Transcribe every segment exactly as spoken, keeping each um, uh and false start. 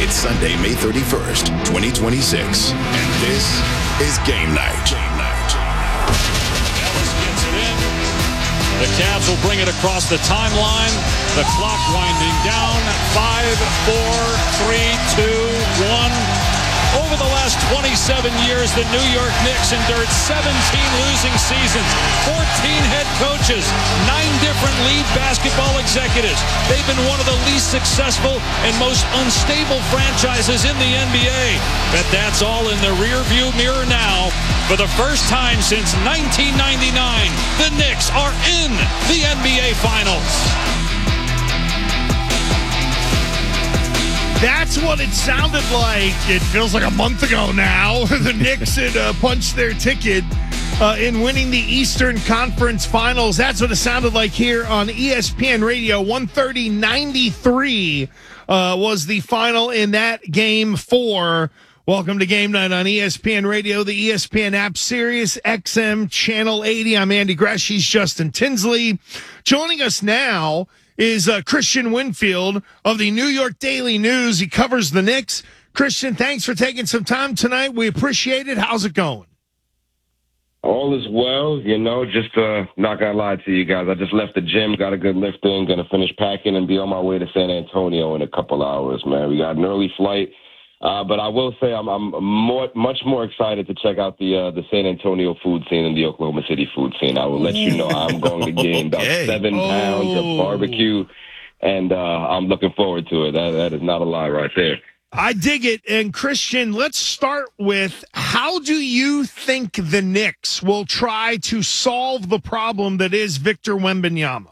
It's Sunday, May thirty-first, twenty twenty-six, and this is Game Night. Game Night. Ellis gets it in. The Cavs will bring it across the timeline. The clock winding down. Five, four, three, two, one. Over the last twenty-seven years, the New York Knicks endured seventeen losing seasons, fourteen head coaches, nine different lead basketball executives. They've been one of the least successful and most unstable franchises in the N B A. But that's all in the rearview mirror now. For the first time since nineteen ninety-nine, the Knicks are in the N B A Finals. That's what it sounded like. It feels like a month ago now. The Knicks had uh, punched their ticket uh, in winning the Eastern Conference Finals. That's what it sounded like here on E S P N Radio. one thirty ninety-three uh, was the final in that game four. Welcome to Game Night on E S P N Radio, the E S P N app, Sirius X M Channel eighty. I'm Andy Gresh. He's Justin Tinsley. Joining us now is uh, Christian Winfield of the New York Daily News. He covers the Knicks. Christian, thanks for taking some time tonight. We appreciate it. How's it going? All is well. You know, just uh, not going to lie to you guys. I just left the gym, got a good lift in, going to finish packing and be on my way to San Antonio in a couple hours, man. We got an early flight. Uh, but I will say I'm, I'm more, much more excited to check out the uh, the San Antonio food scene and the Oklahoma City food scene. I will let you know I'm going to gain about okay. seven oh. pounds of barbecue, and uh, I'm looking forward to it. That, that is not a lie right there. I dig it. And, Christian, let's start with, how do you think the Knicks will try to solve the problem that is Victor Wembanyama?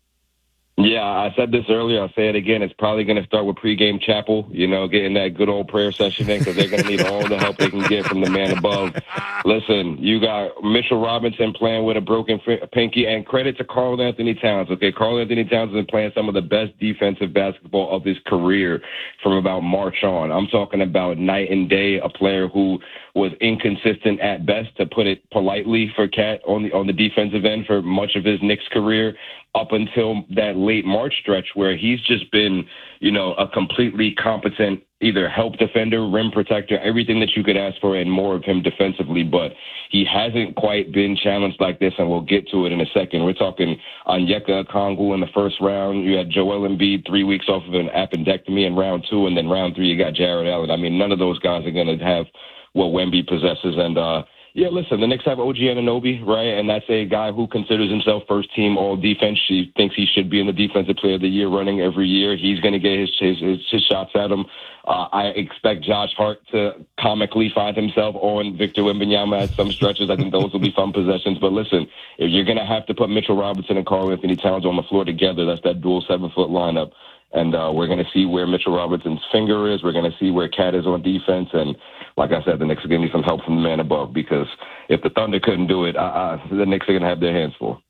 Yeah, I said this earlier. I'll say it again. It's probably going to start with pregame chapel, you know, getting that good old prayer session in, because they're going to need all the help they can get from the man above. Listen, you got Mitchell Robinson playing with a broken pinky, and credit to Karl Anthony Towns. Okay, Karl Anthony Towns has been playing some of the best defensive basketball of his career from about March on. I'm talking about night and day, a player who was inconsistent at best, to put it politely, for Cat on the on the defensive end for much of his Knicks career, up until that late March stretch where he's just been, you know, a completely competent either help defender, rim protector, everything that you could ask for and more of him defensively. But he hasn't quite been challenged like this, and we'll get to it in a second. We're talking Onyeka Okongwu in the first round. You had Joel Embiid three weeks off of an appendectomy in round two, and then round three you got Jared Allen. I mean, none of those guys are going to have what Wemby possesses. And, uh, yeah, listen, the Knicks have O G Anunoby, right? And that's a guy who considers himself first team all defense. She thinks he should be in the defensive player of the year running every year. He's going to get his, his, his, his shots at him. Uh, I expect Josh Hart to comically find himself on Victor Wembanyama at some stretches. I think those will be fun possessions. But listen, if you're going to have to put Mitchell Robinson and Karl Anthony Towns on the floor together, that's that dual seven-foot lineup. And uh, we're going to see where Mitchell Robinson's finger is. We're going to see where Cat is on defense. And like I said, the Knicks are going to need some help from the man above, because if the Thunder couldn't do it, uh, uh, the Knicks are going to have their hands full.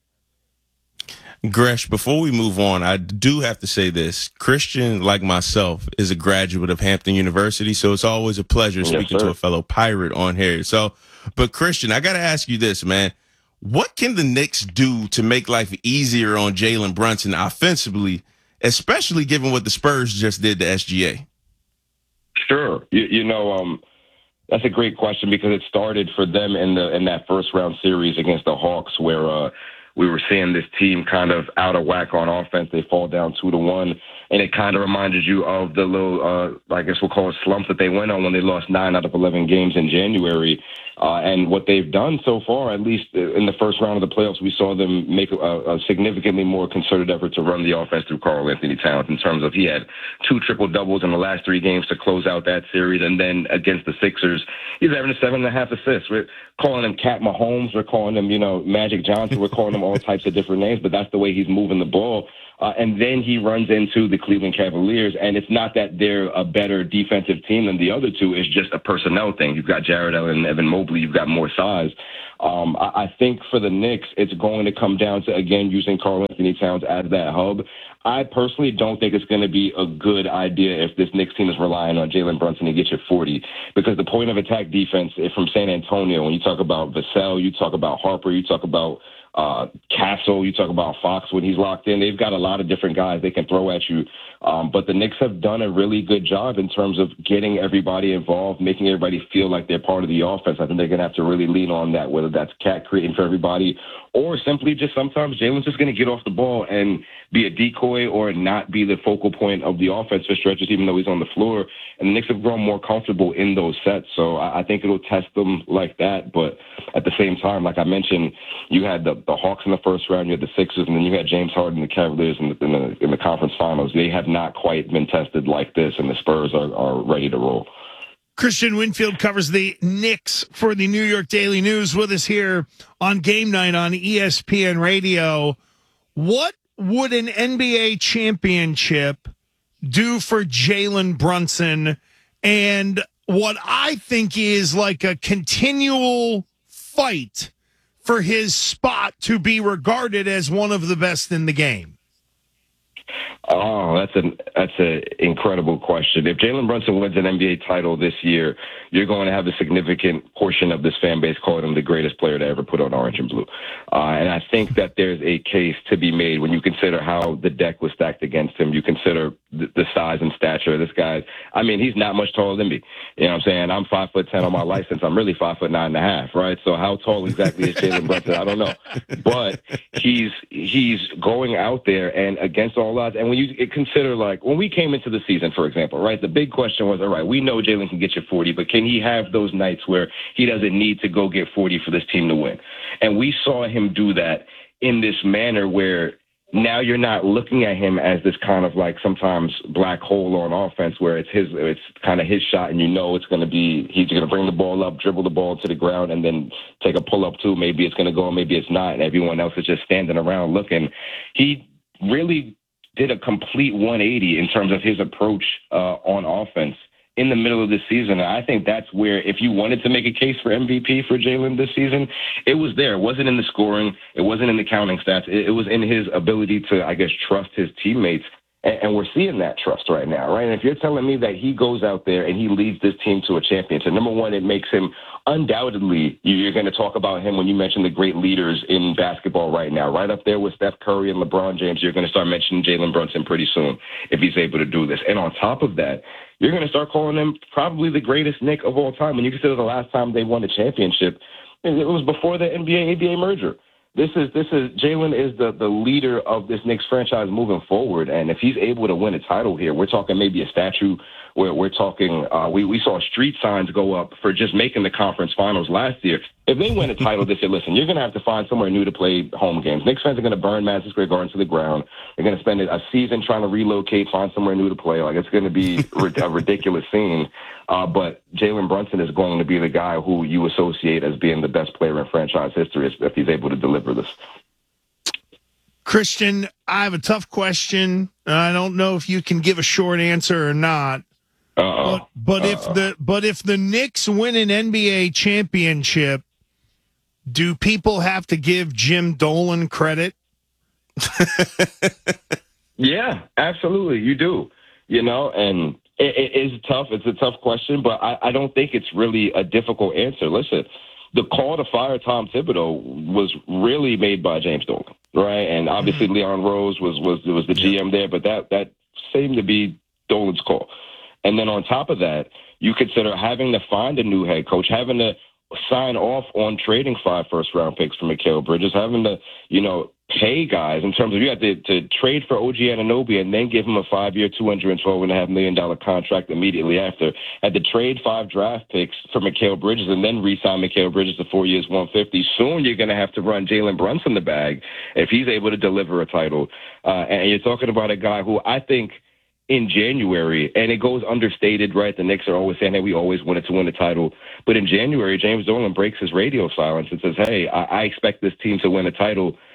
Gresh, before we move on, I do have to say this. Christian, like myself, is a graduate of Hampton University, so it's always a pleasure speaking yes, to a fellow Pirate on here. So, but Christian, I got to ask you this, man. What can the Knicks do to make life easier on Jalen Brunson offensively, especially given what the Spurs just did to S G A? Sure. You, you know, um, that's a great question, because it started for them in the in that first round series against the Hawks, where uh, we were seeing this team kind of out of whack on offense. They fall down two to one, and it kind of reminded you of the little, uh, I guess we'll call it slump that they went on when they lost nine out of eleven games in January. Uh, and what they've done so far, at least in the first round of the playoffs, we saw them make a, a significantly more concerted effort to run the offense through Karl Anthony Towns, in terms of he had two triple-doubles in the last three games to close out that series. And then against the Sixers, he's having a seven and a half assists. We're calling him Cat Mahomes. We're calling him, you know, Magic Johnson. We're calling him all types of different names, but that's the way he's moving the ball. Uh, and then he runs into the Cleveland Cavaliers, and it's not that they're a better defensive team than the other two. It's just a personnel thing. You've got Jared Allen and Evan Mobley. You've got more size. Um, I, I think for the Knicks, it's going to come down to, again, using Karl Anthony Towns as that hub. I personally don't think it's going to be a good idea if this Knicks team is relying on Jalen Brunson to get you forty, because the point of attack defense from San Antonio, when you talk about Vassell, you talk about Harper, you talk about Uh, Castle, you talk about Fox when he's locked in. They've got a lot of different guys they can throw at you. Um, but the Knicks have done a really good job in terms of getting everybody involved, making everybody feel like they're part of the offense. I think they're going to have to really lean on that, whether that's Cat creating for everybody or simply just sometimes Jalen's just going to get off the ball and be a decoy or not be the focal point of the offense for stretches, even though he's on the floor. And the Knicks have grown more comfortable in those sets. So I, I think it'll test them like that. But at the same time, like I mentioned, you had the, the Hawks in the first round, you had the Sixers, and then you had James Harden and the Cavaliers in the, in the, in the conference finals. They have not quite been tested like this, and the Spurs are, are ready to roll. Christian Winfield covers the Knicks for the New York Daily News with us here on Game Night on E S P N Radio. What would an N B A championship do for Jalen Brunson and what I think is like a continual fight for his spot to be regarded as one of the best in the game? Oh, that's an that's an incredible question. If Jalen Brunson wins an N B A title this year, you're going to have a significant portion of this fan base calling him the greatest player to ever put on orange and blue. Uh, and I think that there's a case to be made when you consider how the deck was stacked against him. You consider the, the size and stature of this guy. I mean, he's not much taller than me. You know what I'm saying? I'm five foot ten on my license. I'm really five foot nine and a half, right? So how tall exactly is Jalen Brunson? I don't know. But he's he's going out there and against all odds. And when you consider, like, when we came into the season, for example, right, the big question was, all right, we know Jalen can get you forty, but can he have those nights where he doesn't need to go get forty for this team to win? And we saw him do that in this manner where now you're not looking at him as this kind of like sometimes black hole on offense where it's his, it's kind of his shot and you know it's going to be, he's going to bring the ball up, dribble the ball to the ground, and then take a pull up too. Maybe it's going to go, maybe it's not, and everyone else is just standing around looking. He really did a complete one eighty in terms of his approach uh, on offense in the middle of the season. And I think that's where, if you wanted to make a case for M V P for Jalen this season, it was there. It wasn't in the scoring. It wasn't in the counting stats. It, it was in his ability to, I guess, trust his teammates. And, and we're seeing that trust right now, right? And if you're telling me that he goes out there and he leads this team to a championship, number one, it makes him undoubtedly, you're going to talk about him when you mention the great leaders in basketball right now, right up there with Steph Curry and LeBron James. You're going to start mentioning Jalen Brunson pretty soon if he's able to do this. And on top of that, you're going to start calling him probably the greatest Knick of all time. When you consider the last time they won a championship, it was before the N B A A B A merger. This is this is Jalen is the, the leader of this Knicks franchise moving forward, and if he's able to win a title here, we're talking maybe a statue. Where we're talking, uh, we we saw street signs go up for just making the conference finals last year. If they win a title this year, listen, you're going to have to find somewhere new to play home games. Knicks fans are going to burn Madison Square Garden to the ground. They're going to spend a season trying to relocate, find somewhere new to play. Like, it's going to be a ridiculous scene. Uh, but Jalen Brunson is going to be the guy who you associate as being the best player in franchise history if he's able to deliver this. Christian, I have a tough question. I don't know if you can give a short answer or not. Uh-oh. But, but if the but if the Knicks win an N B A championship, do people have to give Jim Dolan credit? Yeah, absolutely, you do. You know, and it, it is tough. It's a tough question, but I, I don't think it's really a difficult answer. Listen, the call to fire Tom Thibodeau was really made by James Dolan, right? And obviously mm-hmm. Leon Rose was was was the G M there, but that that seemed to be Dolan's call. And then on top of that, you consider having to find a new head coach, having to sign off on trading five first-round picks for Mikal Bridges, having to, you know, pay guys in terms of you have to, to trade for O G Anunoby and then give him a five-year, two hundred twelve point five million dollars contract immediately after. Had to trade five draft picks for Mikal Bridges and then re-sign Mikal Bridges to four years, one hundred fifty. Soon you're going to have to run Jalen Brunson the bag if he's able to deliver a title. Uh, and you're talking about a guy who I think – in January, and it goes understated, right? The Knicks are always saying, hey, we always wanted to win the title. But in January, James Dolan breaks his radio silence and says, hey, I, I expect this team to win a title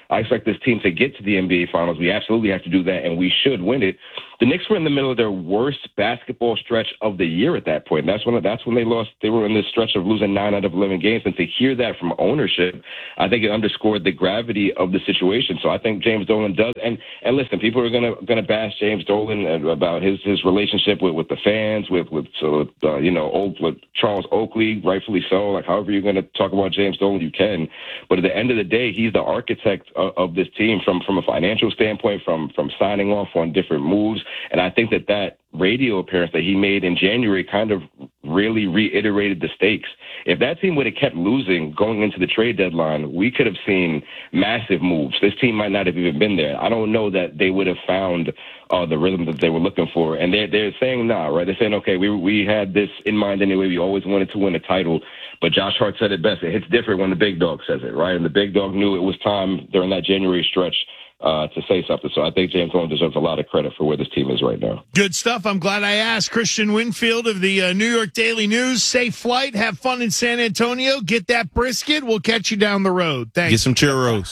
I expect this team to get to the N B A Finals. We absolutely have to do that, and we should win it. The Knicks were in the middle of their worst basketball stretch of the year at that point. That's when that's when they lost. They were in this stretch of losing nine out of eleven games, and to hear that from ownership, I think it underscored the gravity of the situation. So I think James Dolan does. And and listen, people are gonna gonna bash James Dolan about his his relationship with, with the fans, with with so uh, you know old, with Charles Oakley, rightfully so. Like however you're gonna talk about James Dolan, you can. But at the end of the day, he's the architect of, of this team from from a financial standpoint, from from signing off on different moves. And I think that that radio appearance that he made in January kind of really reiterated the stakes. If that team would have kept losing going into the trade deadline, we could have seen massive moves. This team might not have even been there. I don't know that they would have found uh, the rhythm that they were looking for. And they're, they're saying now, right? They're saying, okay, we we had this in mind anyway. We always wanted to win a title. But Josh Hart said it best. It hits different when the big dog says it, right? And the big dog knew it was time during that January stretch Uh, to say something. So I think James Dolan deserves a lot of credit for where this team is right now. Good stuff. I'm glad I asked. Christian Winfield of the uh, New York Daily News. Safe flight. Have fun in San Antonio. Get that brisket. We'll catch you down the road. Thanks. Get some churros.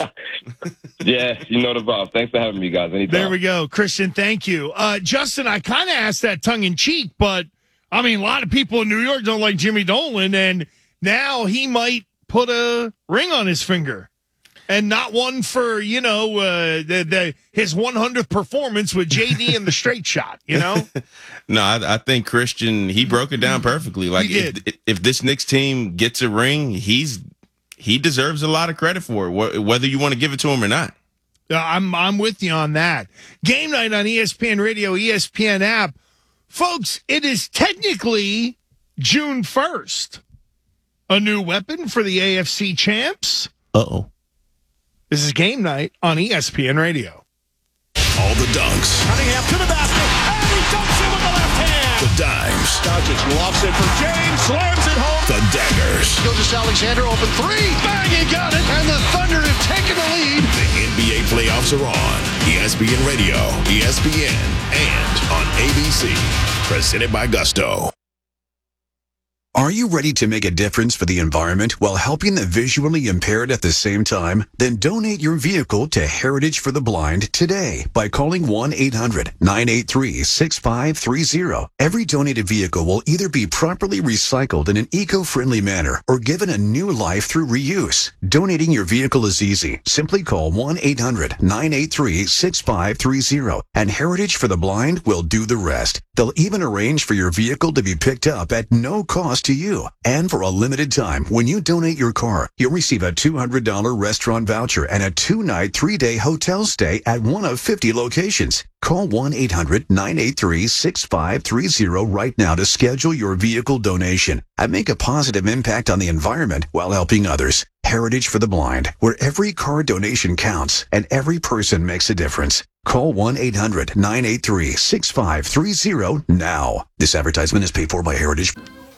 Yeah, you know the vibe. Thanks for having me, guys. Anytime. There we go. Christian, thank you. Uh, Justin, I kind of asked that tongue-in-cheek, but, I mean, a lot of people in New York don't like Jimmy Dolan, and now he might put a ring on his finger. And not one for, you know, uh, the, the his one hundredth performance with J D in the straight shot, you know? No, I, I think Christian, he broke it down perfectly. Like, if, if this Knicks team gets a ring, he's he deserves a lot of credit for it, whether you want to give it to him or not. Uh, I'm, I'm with you on that. Game night on E S P N Radio, E S P N app. Folks, it is technically June first. A new weapon for the A F C champs. Uh-oh. This is Game Night on E S P N Radio. All the dunks. Cunningham to the basket, and he dunks it with the left hand. The dimes. Doncic lofts it for James, slams it home. The daggers. Gilgeous Alexander, open three. Bang, he got it. And the Thunder have taken the lead. The N B A playoffs are on. E S P N Radio, E S P N, and on A B C. Presented by Gusto. Are you ready to make a difference for the environment while helping the visually impaired at the same time? Then donate your vehicle to Heritage for the Blind today by calling one eight hundred nine eight three six five three zero. Every donated vehicle will either be properly recycled in an eco-friendly manner or given a new life through reuse. Donating your vehicle is easy. Simply call one eight hundred nine eight three six five three zero and Heritage for the Blind will do the rest. They'll even arrange for your vehicle to be picked up at no cost to you. And for a limited time, when you donate your car, you'll receive a two hundred dollars restaurant voucher and a two-night, three-day hotel stay at one of fifty locations. Call one eight hundred nine eight three six five three zero right now to schedule your vehicle donation and make a positive impact on the environment while helping others. Heritage for the Blind, where every car donation counts and every person makes a difference. Call one eight hundred nine eight three six five three zero now. This advertisement is paid for by Heritage.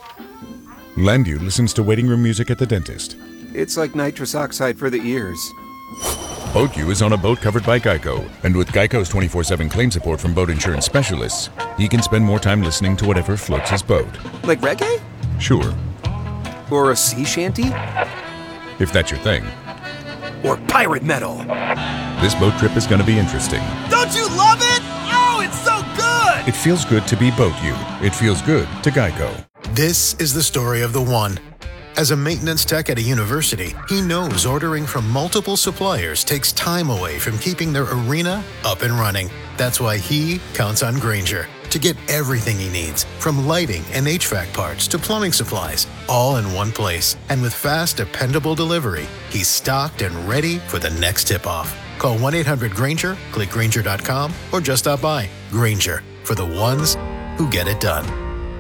Landu listens to waiting room music at the dentist. It's like nitrous oxide for the ears. BoatU is on a boat covered by Geico, and with Geico's twenty-four seven claim support from boat insurance specialists, he can spend more time listening to whatever floats his boat. Like reggae? Sure. Or a sea shanty? If that's your thing. Or pirate metal? This boat trip is going to be interesting. Don't you love it? Oh, it's so good! It feels good to be BoatU. It feels good to Geico. This is the story of the one. As a maintenance tech at a university, he knows ordering from multiple suppliers takes time away from keeping their arena up and running. That's why he counts on Grainger to get everything he needs, from lighting and H V A C parts to plumbing supplies, all in one place. And with fast, dependable delivery, he's stocked and ready for the next tip-off. Call one eight hundred Grainger, click Grainger dot com, or just stop by. Grainger, for the ones who get it done.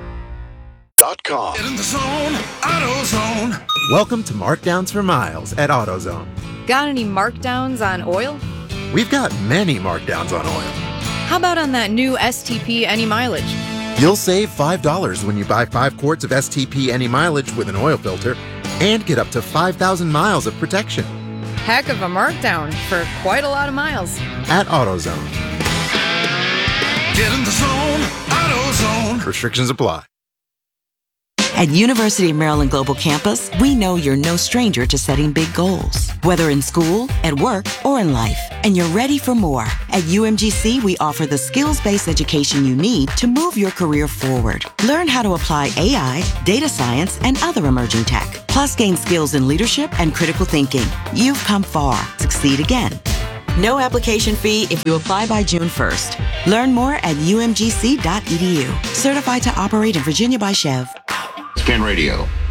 Dot com. Get in the zone, AutoZone. Welcome to Markdowns for Miles at AutoZone. Got any markdowns on oil? We've got many markdowns on oil. How about on that new S T P Any Mileage? You'll save five dollars when you buy five quarts of S T P Any Mileage with an oil filter and get up to five thousand miles of protection. Heck of a markdown for quite a lot of miles. At AutoZone. Get in the zone, AutoZone. Restrictions apply. At University of Maryland Global Campus, we know you're no stranger to setting big goals, whether in school, at work, or in life, and you're ready for more. At U M G C, we offer the skills-based education you need to move your career forward. Learn how to apply A I, data science, and other emerging tech, plus gain skills in leadership and critical thinking. You've come far. Succeed again. No application fee if you apply by June first. Learn more at U M G C dot E D U. Certified to operate in Virginia by Chev. Spin Radio.